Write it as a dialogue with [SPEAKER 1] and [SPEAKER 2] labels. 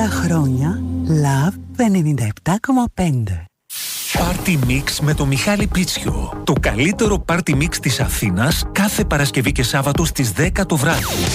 [SPEAKER 1] χρόνια Love 97,5.
[SPEAKER 2] Party Mix με το Μιχάλη Πίτσιο. Το καλύτερο Party Mix της Αθήνας κάθε Παρασκευή και Σάββατο στις 10 το βράδυ.